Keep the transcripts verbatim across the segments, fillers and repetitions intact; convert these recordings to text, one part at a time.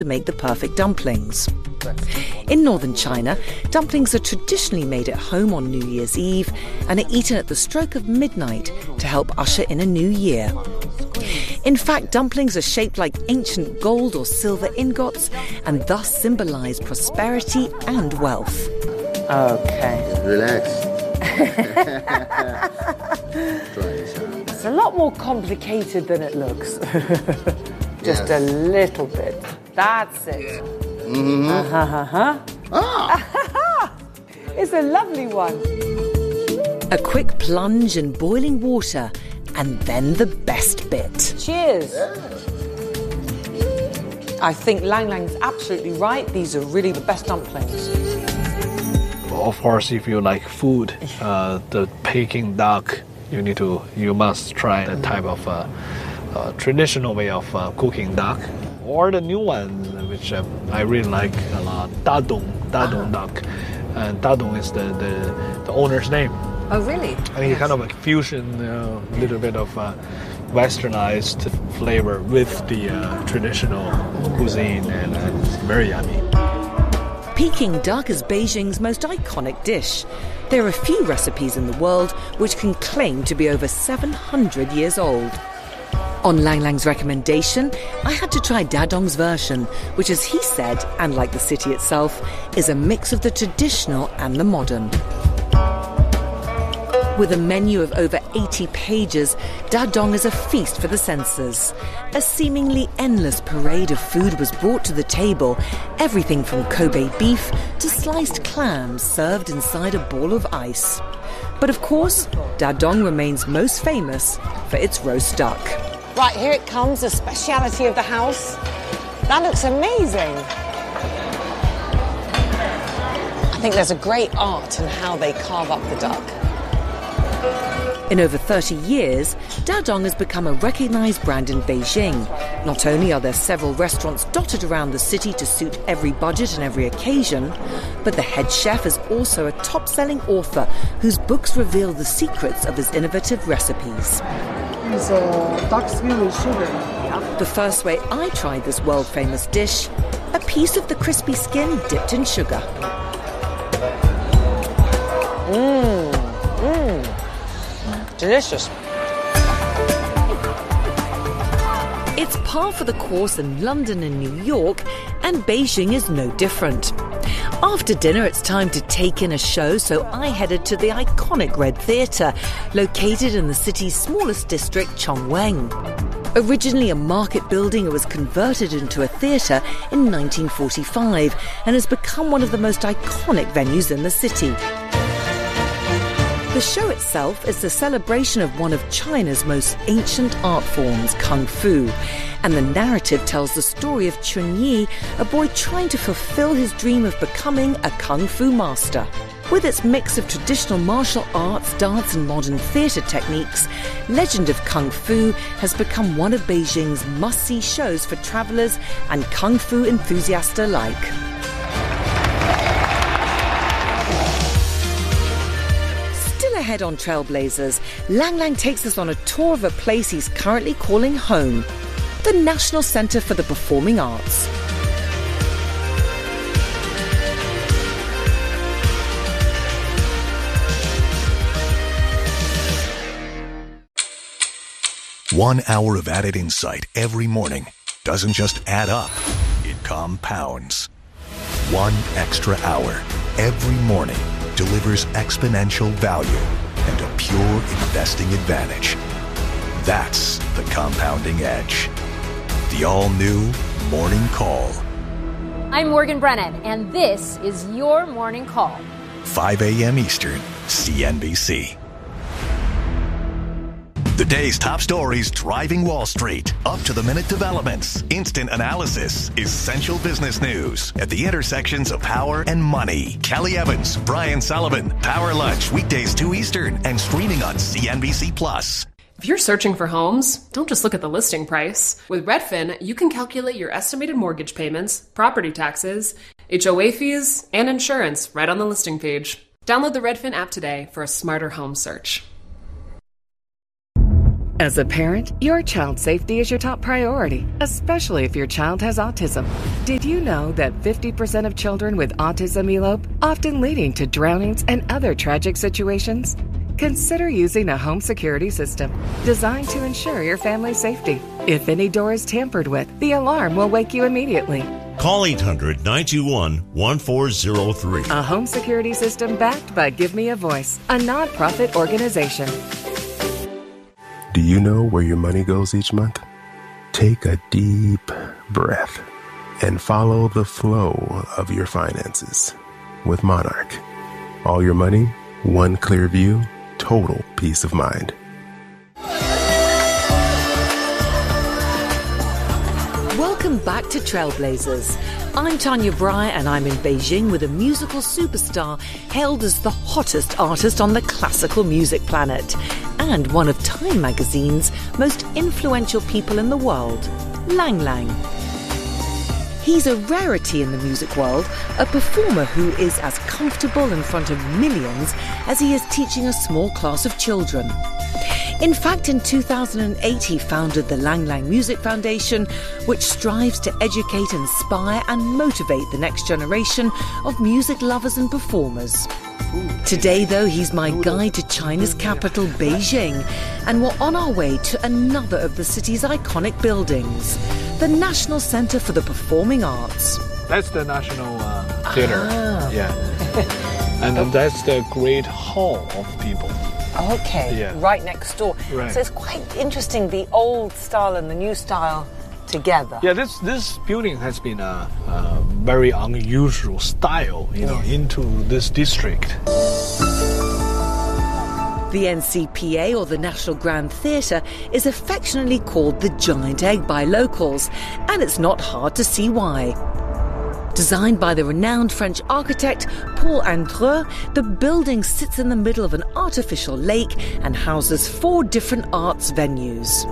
to make the perfect dumplings. In northern China, dumplings are traditionally made at home on New Year's Eve and are eaten at the stroke of midnight to help usher in a new year. In fact, dumplings are shaped like ancient gold or silver ingots and thus symbolize prosperity and wealth. Okay. Relax. It's a lot more complicated than it looks. Just Yes. a little bit. That's it. Mm-hmm. Uh-huh. Ah! It's a lovely one. A quick plunge in boiling water, and then the best bit. Cheers. I think Lang Lang's absolutely right. These are really the best dumplings. Of course, if you like food, uh, the Peking duck, you need to, you must try the type of uh, uh, traditional way of uh, cooking duck, or the new one, which uh, I really like a lot, Dadong, Dadong Ah. duck, and Dadong is the, the, the owner's name. Oh, really? I mean, kind of like fusion, a uh, little bit of uh, westernized flavor with the uh, traditional cuisine, and uh, it's very yummy. Peking duck is Beijing's most iconic dish. There are few recipes in the world which can claim to be over seven hundred years old. On Lang Lang's recommendation, I had to try Dadong's version, which, as he said, and like the city itself, is a mix of the traditional and the modern. With a menu of over eighty pages, Dadong is a feast for the senses. A seemingly endless parade of food was brought to the table, everything from Kobe beef to sliced clams served inside a ball of ice. But of course, Dadong remains most famous for its roast duck. Right, here it comes, the speciality of the house. That looks amazing. I think there's a great art in how they carve up the duck. In over thirty years, Dadong has become a recognised brand in Beijing. Not only are there several restaurants dotted around the city to suit every budget and every occasion, but the head chef is also a top-selling author whose books reveal the secrets of his innovative recipes. It's uh, duck skin with sugar. The first way I tried this world-famous dish, a piece of the crispy skin dipped in sugar. Mmm, mmm. Delicious. It's par for the course in London and New York, and Beijing is no different. After dinner, it's time to take in a show, so I headed to the iconic Red Theatre, located in the city's smallest district, Chongweng. Originally a market building, it was converted into a theatre in nineteen forty-five and has become one of the most iconic venues in the city. The show itself is the celebration of one of China's most ancient art forms, Kung Fu. And the narrative tells the story of Chun Yi, a boy trying to fulfill his dream of becoming a Kung Fu master. With its mix of traditional martial arts, dance and modern theatre techniques, Legend of Kung Fu has become one of Beijing's must-see shows for travellers and Kung Fu enthusiasts alike. Ahead on Trailblazers, Lang Lang takes us on a tour of a place he's currently calling home, the National Centre for the Performing Arts. One hour of added insight every morning doesn't just add up, it compounds. One extra hour every morning delivers exponential value and a pure investing advantage. That's the compounding edge. The all-new Morning Call. I'm Morgan Brennan, and this is your Morning Call. five a.m. Eastern, C N B C. The day's top stories driving Wall Street. Up-to-the-minute developments, instant analysis, essential business news at the intersections of power and money. Kelly Evans, Brian Sullivan, Power Lunch, weekdays two Eastern, and streaming on C N B C Plus. If you're searching for homes, don't just look at the listing price. With Redfin, you can calculate your estimated mortgage payments, property taxes, H O A fees, and insurance right on the listing page. Download the Redfin app today for a smarter home search. As a parent, your child's safety is your top priority, especially if your child has autism. Did you know that fifty percent of children with autism elope, often leading to drownings and other tragic situations? Consider using a home security system designed to ensure your family's safety. If any door is tampered with, the alarm will wake you immediately. Call eight hundred, nine two one, one four zero three. A home security system backed by Give Me a Voice, a nonprofit organization. Do you know where your money goes each month? Take a deep breath and follow the flow of your finances with Monarch. All your money, one clear view, total peace of mind. Welcome back to Trailblazers. I'm Tanya Bry and I'm in Beijing with a musical superstar hailed as the hottest artist on the classical music planet and one of Time magazine's most influential people in the world, Lang Lang. He's a rarity in the music world, a performer who is as comfortable in front of millions as he is teaching a small class of children. In fact, in two thousand eight, he founded the Lang Lang Music Foundation, which strives to educate, inspire and motivate the next generation of music lovers and performers. Today, though, he's my guide to China's capital, Beijing, and we're on our way to another of the city's iconic buildings, the National Center for the Performing Arts. That's the National uh, Theater. Ah. Yeah. And then that's the Great Hall of People. Okay, Yeah. right next door. Right. So it's quite interesting, the old style and the new style together. Yeah, this this building has been a, a very unusual style, you know, into this district. The N C P A, or the National Grand Theatre, is affectionately called the Giant Egg by locals, and it's not hard to see why. Designed by the renowned French architect Paul Andreu, the building sits in the middle of an artificial lake and houses four different arts venues.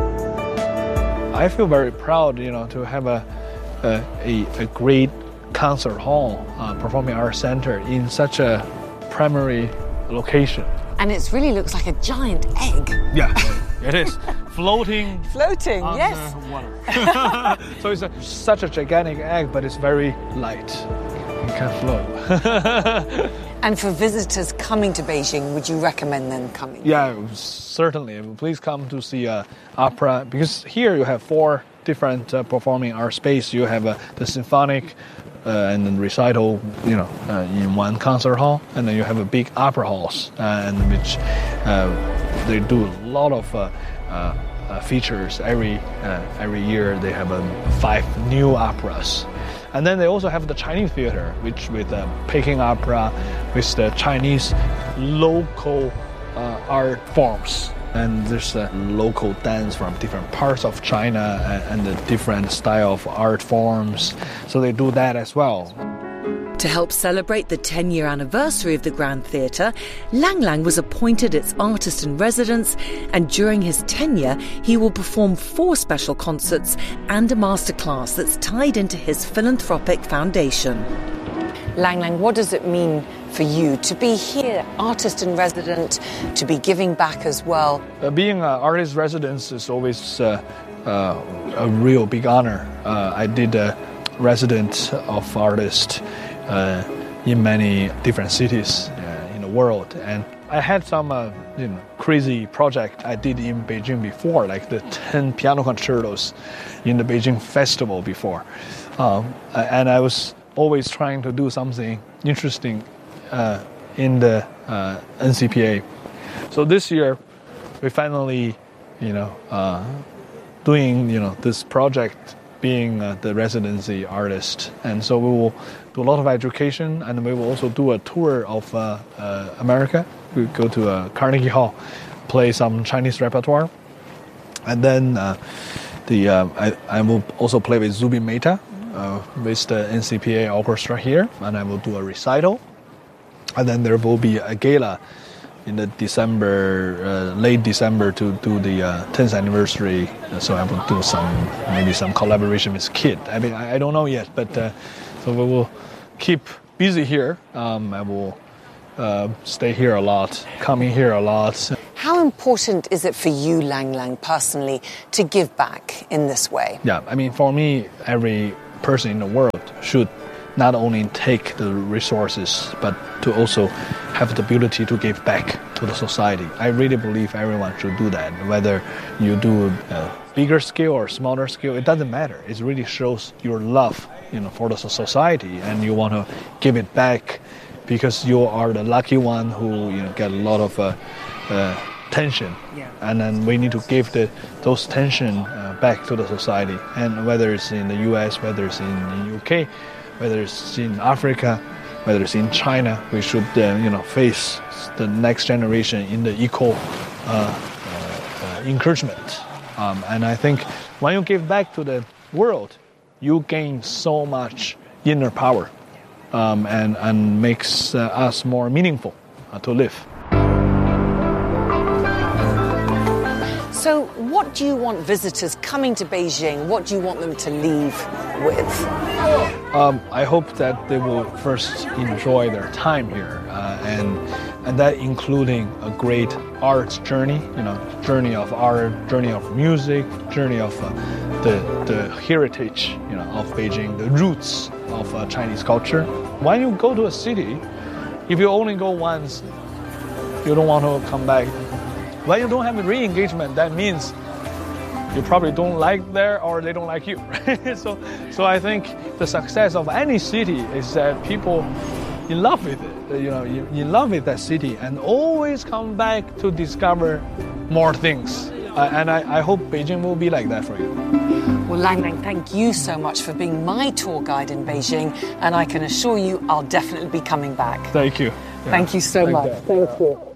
I feel very proud, you know, to have a a, a, a great concert hall, uh, performing arts center in such a primary location. And it really looks like a giant egg. Yeah, it is floating. Floating, under yes. Water. So it's a, such a gigantic egg, but it's very light. It can float. And for visitors coming to Beijing, would you recommend them coming? Yeah, certainly. Please come to see uh, opera, because here you have four different uh, performing art space. You have uh, the symphonic uh, and then recital, you know, uh, in one concert hall, and then you have a big opera halls, uh, and which uh, they do a lot of uh, uh, uh, features every uh, every year. They have um, five new operas. And then they also have the Chinese theater, which with uh, Peking opera, with the Chinese local uh, art forms. And there's a local dance from different parts of China and, and the different style of art forms. So they do that as well. To help celebrate the ten-year anniversary of the Grand Theatre, Lang Lang was appointed its artist in residence, and during his tenure, he will perform four special concerts and a masterclass that's tied into his philanthropic foundation. Lang Lang, what does it mean for you to be here, artist in residence, to be giving back as well? Uh, being an artist residence is always uh, uh, a real big honor. Uh, I did a resident of artist uh, in many different cities uh, in the world, and I had some uh, you know crazy project I did in Beijing before, like the ten piano concertos in the Beijing Festival before, um, and I was always trying to do something interesting uh, in the uh, N C P A. So this year, we finally, you know, uh, doing you know this project, being uh, the residency artist, and so we will do a lot of education, and we will also do a tour of uh, uh, America. We go to uh, Carnegie Hall, play some Chinese repertoire, and then uh, the uh, I, I will also play with Zubin Mehta uh, with the N C P A orchestra here, and I will do a recital, and then there will be a gala in the December, uh, late December, to do the uh, tenth anniversary. So I will do some, maybe some collaboration with Kid. I mean, I, I don't know yet, but uh, so we will keep busy here. Um, I will uh, stay here a lot, coming here a lot. How important is it for you, Lang Lang, personally, to give back in this way? Yeah, I mean, for me, every person in the world should not only take the resources, but to also have the ability to give back to the society. I really believe everyone should do that, whether you do a bigger scale or smaller scale, it doesn't matter. It really shows your love, you know, for the society, and you want to give it back because you are the lucky one who, you know, get a lot of uh, uh, tension, yeah. And then we need to give the, those tension uh, back to the society, and whether it's in the U S, whether it's in the U K, whether it's in Africa, whether it's in China, we should uh, you know, face the next generation in the equal uh, uh, uh, encouragement. Um, and I think when you give back to the world, you gain so much inner power, um, and, and makes uh, us more meaningful uh, to live. So what do you want visitors coming to Beijing, what do you want them to leave with? Um, I hope that they will first enjoy their time here, uh, and and that including a great art journey, you know, journey of art, journey of music, journey of uh, the the heritage, you know, of Beijing, the roots of uh, Chinese culture. When you go to a city, if you only go once, you don't want to come back. When you don't have a re-engagement, that means you probably don't like there or they don't like you, right? so, so I think the success of any city is that people in love with it, you know, in love with that city, and always come back to discover more things. Uh, and I, I hope Beijing will be like that for you. Well, Lang Lang, thank you so much for being my tour guide in Beijing, and I can assure you I'll definitely be coming back. Thank you. Thank yeah. you so Thank much. that. Thank you.